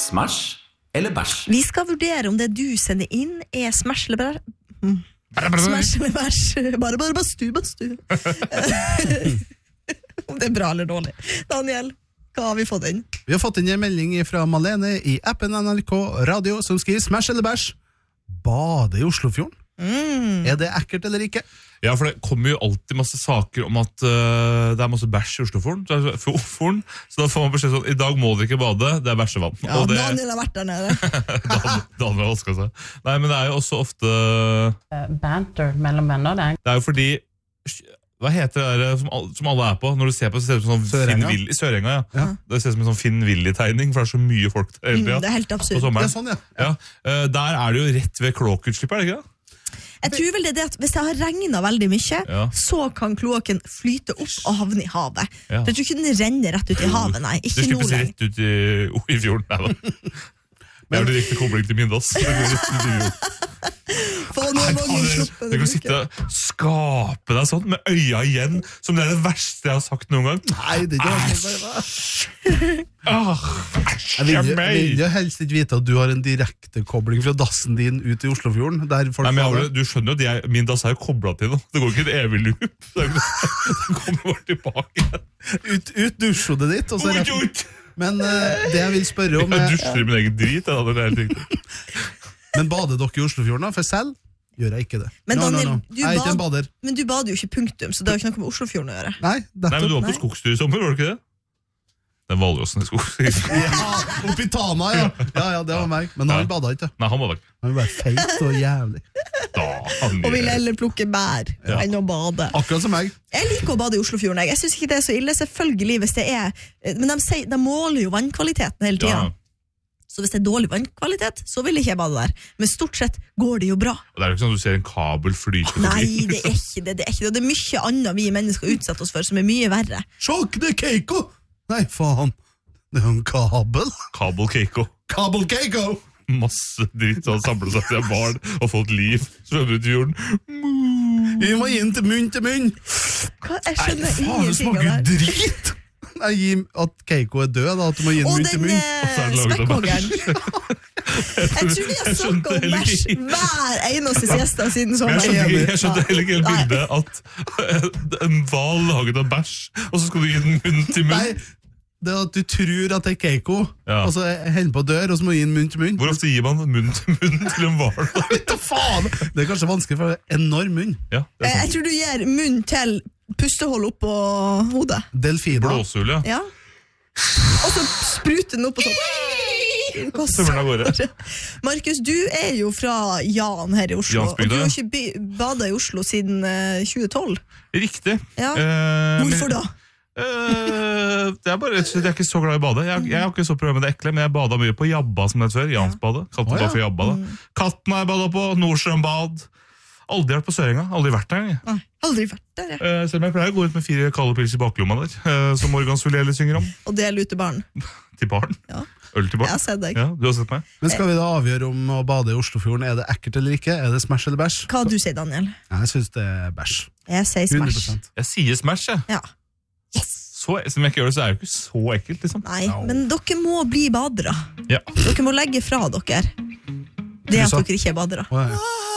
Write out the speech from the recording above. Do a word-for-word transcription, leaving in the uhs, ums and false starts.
Smash eller bæsj? Vi skal vurdere om det du sender inn er smash eller bæsj. Mm. Smash eller bæsj. Bare, bare, bastu, bastu. Om det er bra eller dårlig. Daniel, hva har vi fått inn? Vi har fått inn en melding fra Malene i appen N L K Radio som skriver smash eller bæsj. Bade i Oslofjorden? Mm. Er det ekkelt eller ikke? Ja, for det kommer jo alltid masse saker om at uh, det er masse bæsj i Oslofjorden. Så, så da får man beskjed sånn, i dag må dere ikke bade, det er bæsjevann. Ja, og det, Daniel har vært der nede. Daniel, Daniel har vasket seg. Nei, men det er jo også ofte... Uh, banter mellom venner, det er... Det er jo fordi... Hva heter det der som, som alle er på? Når du ser på, så ser det ut som sånn Sørenga. Finn Sørenga, ja. ja. Det ser ut som en sånn Finn Willy-tegning, for det er så mye folk der hele tiden. Mm, det er helt absurd. Det er sånn, ja. ja. ja. Der er det jo rett ved kloakkutslippet, er det ikke det? Jeg tror vel det er det at hvis det har regnet veldig mye, ja. så kan kloakken flyte opp og havne i havet. Ja. Jeg tror ikke den renner rett ut i havet, nei. Ikke det slippes rett ut i, i fjorden, nei da. Det er jo direkte kobling til Mindas. Det går rett ut i fjorden. Du kan sitte og skape deg sånn med øya igjen, som det er det verste jeg har sagt noen gang. Nei, det er ikke Jeg vil, vil jo helst ikke vite at du har en direkte kobling fra dassen din ut i Oslofjorden. Der folk Nei, men jeg, du skjønner jo at jeg, min dass er jo koblet til noe. Det går ikke et evig loop. Det kommer bare tilbake. Ut, ut dusjodet ditt, og så rett ut! Men uh, det jeg vil spørre om er... Jeg dusjer i min egen drit, det er helt riktig. Men bader dere i Oslofjorden da? For selv gjør jeg ikke det. Men Daniel, no, no, no. Du, jeg er ikke en bad, bader. men du bader jo ikke punktum, så det har ikke noe med Oslofjorden å gjøre. Nei, Nei men du var på skogstur i sommer, var det ikke det? Den Valåsen i skogstur. Ja, oppi Tana, ja. Ja, ja, det var meg. Men han badet ikke. Nei, han badet ikke. Han var bare feit og jævlig. Da, han... Og vil heller plukke bær ja. enn å bade. Akkurat som meg. Jeg liker å bade i Oslofjorden. Jeg synes ikke det er så ille, selvfølgelig, hvis det er... Men de, sier, de måler jo vannkvaliteten hele tiden. Ja. Så hvis det er dårlig vannkvalitet, så vil ikke jeg bade der. Men stort sett går det jo bra. Og det er jo ikke sånn at du ser en kabel flyte forbi. Nei, det er ikke det. Det er, ikke det. Og det er mye annet vi mennesker utsetter oss for, som er mye verre. Sjokk, det er Keiko! Nei, faen. Det er en kabel. Kabel Keiko. Kabel Keiko! Masse dritt som samlet seg til barn og fått liv. Svømmer ut i jorden. Vi må inn til munn til munn. Hva? Jeg skjønner Nei, faen, det smaker dritt. Nei, at Keiko er død, da, at du må gi den munn til munn. Og den spekkhoggeren. Jeg tror vi har snakket om bæsj hver eneste siesta siden sommeren. Jeg skjønte, jeg skjønte heller ikke hele bildet at en val laget av bæsj, og så skal du gi den munn til munn. Nei, det er at du tror at det er Keiko, ja. og så hender på dør, og så må du gi den munn til munn. Hvor ofte gir man munn til munn til en val? Vet du faen! Det er kanskje vanskelig, for det er enorm munn. Ja, er jeg tror du gir munn til pustehold opp på hodet. Delfiner. Blåshull, ja. ja. Og så spruter den opp og sånn. Markus, du er jo fra Jan her i Oslo, og du har ikke badet i Oslo siden uh, tjue tolv. Riktig. Ja. Uh, Hvorfor da? Uh, det er bare rett og slett, jeg er ikke så glad i bade. Jeg, jeg har ikke så problem med det ekle, men jeg badet mye på Jabba som det het før. Jansbadet. Kalte det bare for Jabba da. Mm. Katten har jeg badet på, Nordstrømbad. Aldri vært på Sørenga, aldri vært der. Nei, aldri vært der, ja. Uh, selv om jeg pleier å gå ut med fire kalde pils i baklomma der, uh, som Morgan Sulele synger om. Og dele ut til barn. Til barn? Ja. Øl til barn? Jeg har sett deg. Ja, du har sett meg. Men skal vi da avgjøre om å bade i Oslofjorden, er det ekkelt eller ikke? Er det smash eller bæsj? Hva du sier, Daniel? Jeg synes det er bæsj. Jeg sier smash. hundre prosent. Jeg sier smash, jeg. Ja. Yes! Så, som jeg ikke gjør det, så er det jo ikke så ekkelt, liksom. Nei, no. Men dere må bli badere. Ja. Dere må legge fra dere det at dere ikke er badere. Oh, ja.